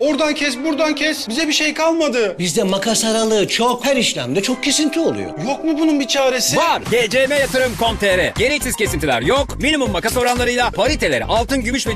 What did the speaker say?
Oradan kes, buradan kes. Bize bir şey kalmadı. Bizde makas aralığı çok. Her işlemde çok kesinti oluyor. Yok mu bunun bir çaresi? Var. GCM Yatırım.com.tr. Gereksiz kesintiler yok. Minimum makas oranlarıyla pariteleri altın, gümüş ve